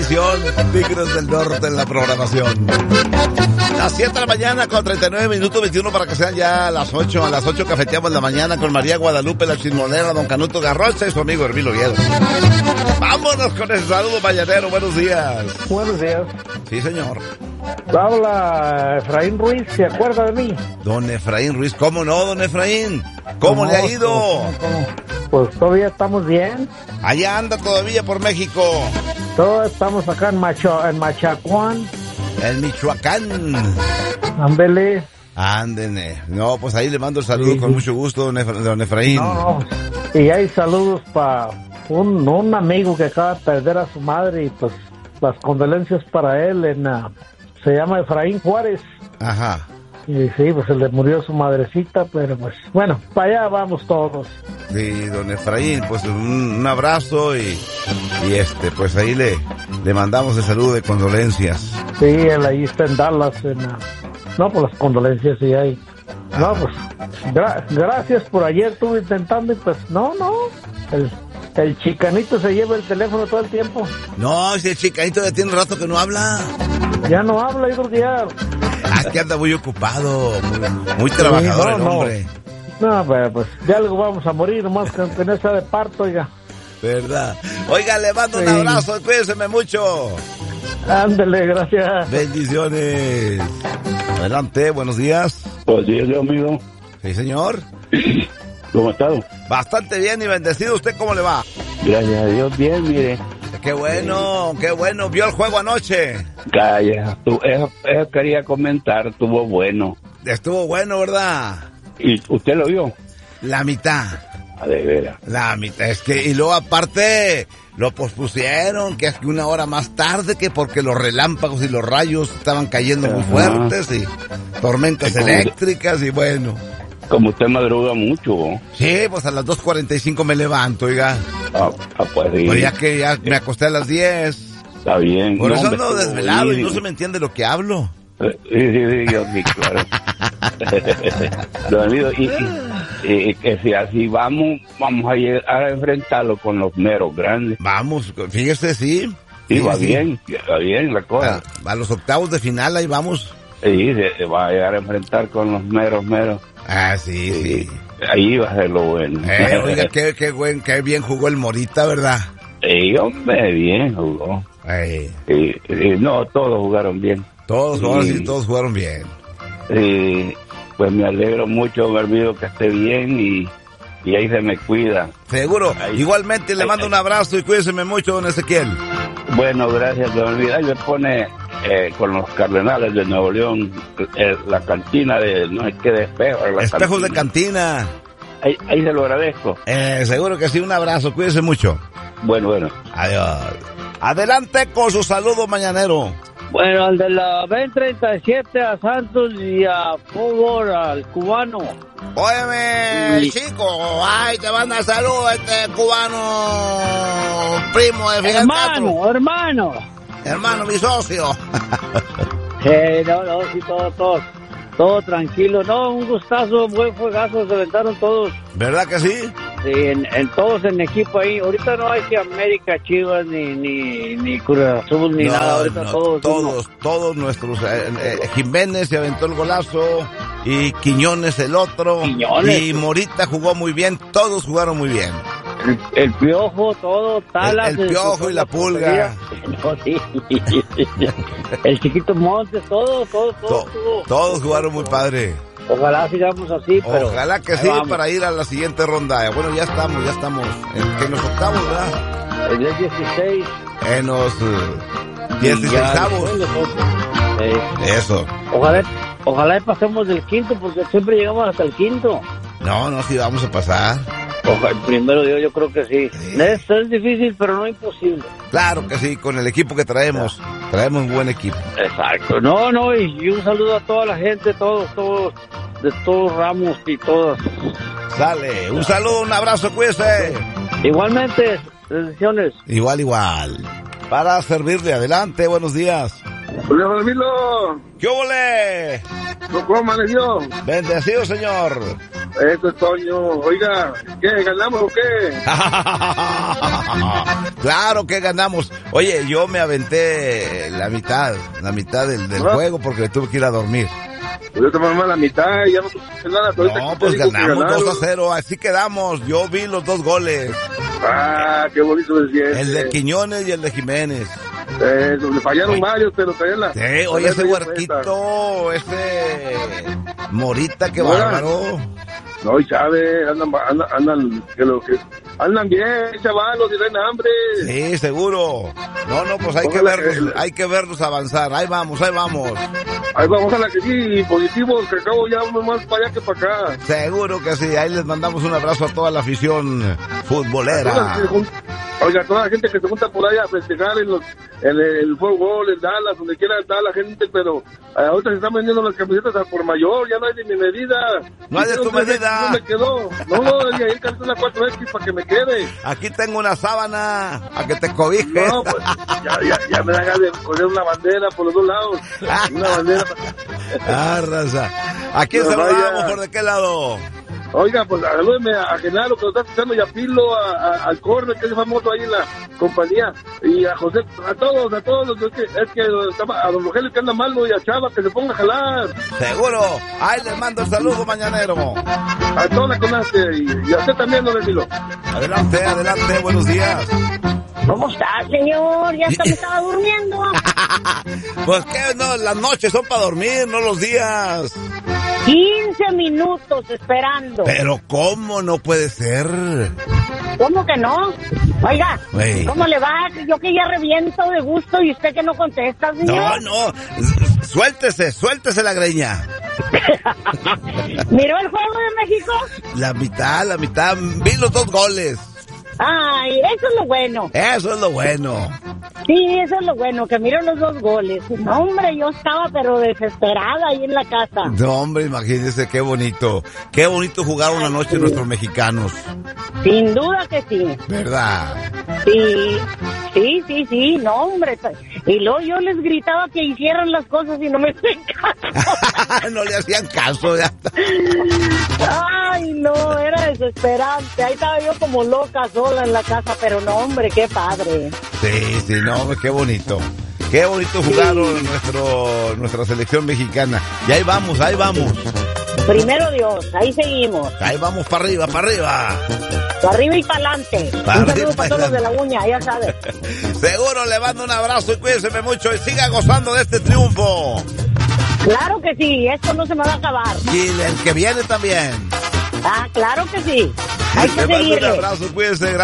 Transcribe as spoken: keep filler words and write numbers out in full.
bendición. Tigres del Norte en la programación. Las siete de la mañana con treinta y nueve minutos, veintiuno para que sean ya las ocho. A las ocho cafeteamos la mañana con María Guadalupe, la chismonera, don Canuto Garrocha y su amigo Hermilo Oviedo. Vámonos con el saludo mañanero. Buenos días. Buenos días. Sí, señor. Habla Efraín Ruiz, ¿se acuerda de mí? Don Efraín Ruiz, ¿cómo no, don Efraín? ¿Cómo no, le ha ido? ¿Cómo, cómo? Pues todavía estamos bien. Allá anda todavía por México. Todos estamos acá en, Macho, en Machacuán. En Michoacán. Ándele. Ándene. No, pues ahí le mando el saludo sí, con sí. mucho gusto, don, Efra, don Efraín. No, no. Y hay saludos para un, un amigo que acaba de perder a su madre y pues las condolencias para él. En, uh, se llama Efraín Juárez. Ajá. Y sí, pues se le murió su madrecita, pero pues, bueno, para allá vamos todos. Sí, don Efraín, pues un, un abrazo y, y este, pues ahí le, le mandamos el saludo de condolencias. Sí, él ahí está en Dallas, en, uh, no, pues las condolencias sí hay. Ah. No, pues, gra- gracias por ayer, estuve intentando y pues, no, no, el, el chicanito se lleva el teléfono todo el tiempo. No, si el chicanito ya tiene un rato que no habla. Ya no habla, yo creo que ya... Ah, es que anda muy ocupado, muy, muy trabajador sí, no, el hombre. No, no, pero pues ya algo vamos a morir, nomás que en esa de parto, oiga. ¿Verdad? Oiga, le mando sí. un abrazo, cuídeseme mucho. Ándele, gracias. Bendiciones. Adelante, buenos días. Buenos días, Dios mío. Sí, señor. ¿Cómo ha estado? Bastante bien y bendecido. ¿Usted cómo le va? Gracias a Dios, bien, mire. Qué bueno, qué bueno. ¿Vio el juego anoche? Calla, tú, eso, eso quería comentar, estuvo bueno. Estuvo bueno, ¿verdad? ¿Y usted lo vio? La mitad. Ah, de veras. La mitad, es que, y luego aparte, lo pospusieron, que es que una hora más tarde, que porque los relámpagos y los rayos estaban cayendo muy fuertes, y tormentas eléctricas, y bueno. Como usted madruga mucho. Sí, pues a las dos cuarenta y cinco me levanto, oiga. Ah, ah pues sí. Pues ya que ya me acosté a las diez. Está bien. Por no, eso ando desvelado bien. Y no se me entiende lo que hablo. Sí, sí, sí, yo sí, claro. Don amigo, y, y, y que si así vamos, vamos a llegar a enfrentarlo con los meros grandes. Vamos, fíjese, sí. Sí, va sí. bien, va bien la cosa. A, a los octavos de final, ahí vamos. Sí, se, se va a llegar a enfrentar con los meros, meros. Ah, sí, sí. sí. Ahí va a ser lo bueno. Eh, oiga, qué, qué, buen, qué bien jugó el Morita, ¿verdad? Sí, hombre, bien jugó. Sí. Sí, sí, no, todos jugaron bien. Todos jugaron, sí, todos jugaron bien. Sí, pues me alegro mucho, don Hermilo, que esté bien y, y ahí se me cuida. Seguro. Ahí, igualmente le ahí, mando ahí. un abrazo y cuídeseme mucho, don Ezequiel. Bueno, gracias, don Hermilo. Ahí me pone eh, con los Cardenales de Nuevo León eh, la cantina de no sé qué de espejo. Espejos cantina. de cantina. Ahí, ahí se lo agradezco. Eh, seguro que sí, un abrazo, cuídese mucho. Bueno, bueno. Adiós. Adelante con su saludo mañanero. Bueno, al de la veinte treinta y siete a Santos y a Fútbol, al cubano. Óyeme, sí. chico, ay, te manda saludos este cubano primo de Fidel Hermano, Castro. hermano. Hermano, mi socio. Eh, no, no, sí, todo, todo, todo tranquilo. No, un gustazo, buen juegazo, se aventaron todos. ¿Verdad que sí? Sí, en, en todos en equipo ahí. Ahorita no hay que América, Chivas, ni ni, ni Cruz Azul, ni no, nada. Ahorita no, todos. Todos, uno. todos nuestros. Eh, eh, Jiménez se aventó el golazo y Quiñones el otro. Quiñones. Y Morita jugó muy bien. Todos jugaron muy bien. El, el Piojo, todo, Talas. El, el Piojo y la Pulga. No, sí. El Chiquito Montes, todo, todo, todo. To, todos jugaron muy padre. Ojalá sigamos así, pero... Ojalá que sí, vamos. Para ir a la siguiente ronda. Bueno, ya estamos, ya estamos. En, en los octavos, ¿verdad? En los dieciséis. En los uh, dieciseisavos. Eh, Eso. Ojalá, ojalá pasemos del quinto, porque siempre llegamos hasta el quinto. No, no, sí vamos a pasar. Ojalá, el primero Dios, yo creo que sí. sí. Esto es difícil, pero no imposible. Claro que sí, con el equipo que traemos. Claro. Traemos un buen equipo. Exacto. No, no, y, y un saludo a toda la gente, todos, todos, de todos ramos y todas. Sale, un saludo, un abrazo, cuídese. Igualmente, bendiciones. Igual, igual. Para servirle, adelante, buenos días. Hola, Ramiro. ¿Qué óvole? ¿Cómo amaneció? Bendecido, señor. Eso es Toño. Oiga, ¿qué? ¿Ganamos o qué? Claro que ganamos. Oye, yo me aventé la mitad, la mitad del, del ¿Ah? juego porque tuve que ir a dormir. Pues yo tomé más la mitad y ya no tuve nada. No, pues ganamos dos a cero, así quedamos. Yo vi los dos goles. Ah, qué bonito se siente. El de Quiñones y el de Jiménez. Eh, le fallaron varios, pero también la... Sí, oye, ese huerquito, ese Morita, qué bárbaro. No, y Chávez, andan, andan, andan, que lo que, andan bien, chavalos, y tienen hambre. Sí, seguro. No, no, pues hay que verlos, hay que verlos avanzar. Ahí vamos, ahí vamos. Ahí vamos a la que sí, positivos, que acabo ya uno más para allá que para acá. Seguro que sí, ahí les mandamos un abrazo a toda la afición futbolera. Oiga, toda la gente que se junta por ahí a festejar en los, en el fútbol, en Dallas, donde quiera estar la gente, pero ahorita se están vendiendo las camisetas al por mayor, ya no hay de mi medida. No hay de tu medida. No me quedó. No, no, y ahí calcé una cuatro X para que me quede. Aquí tengo una sábana a que te cobijes. No, pues ya, ya, ya me da ganas de poner una bandera por los dos lados. Una bandera. Ah, raza. ¿A quién No, saludamos? vaya. ¿Por de qué lado? Oiga, pues salúdeme a Genaro, que lo está escuchando, y a Pilo, a, a, al Corre, que es famoso ahí en la compañía, y a José, a todos, a todos, es que, es que a los mujeres que andan mal, y a Chava, que se ponga a jalar. Seguro. Ahí les mando el saludo mañanero. A toda la conaste, y, y a usted también, don Emilio. Adelante, adelante, buenos días. ¿Cómo está, señor? Ya hasta me estaba durmiendo. Pues que no, las noches son para dormir, no los días. quince minutos esperando. Pero ¿cómo no puede ser? ¿Cómo que no? Oiga, Wey. ¿cómo le va? Yo que ya reviento de gusto y usted que no contesta, señor. No, no, suéltese, suéltese la greña. ¿Miró el juego de México? La mitad, la mitad, vi los dos goles. Ay, eso es lo bueno. Eso es lo bueno. Sí, eso es lo bueno, que miró los dos goles. No, hombre, yo estaba pero desesperada ahí en la casa. No, hombre, imagínese qué bonito. Qué bonito jugar una noche nuestros mexicanos. Sin duda que sí. ¿Verdad? Sí, sí, sí, sí, no, hombre. Y luego yo les gritaba que hicieran las cosas y no me hacían caso. No le hacían caso. Ya. Ay, no, era desesperante. Ahí estaba yo como loca sola en la casa, pero no, hombre, qué padre. Sí, sí, no, hombre, qué bonito. Qué bonito jugaron sí. nuestro, nuestra selección mexicana. Y ahí vamos, ahí vamos. Primero Dios, ahí seguimos. Ahí vamos para arriba, para arriba. Para arriba y para adelante. Un saludo para todos los de la uña, ya sabes. Seguro, le mando un abrazo y cuídense mucho y siga gozando de este triunfo. Claro que sí, esto no se me va a acabar. Y el que viene también. Ah, claro que sí. Hay que le mando seguirle. un abrazo, cuídense.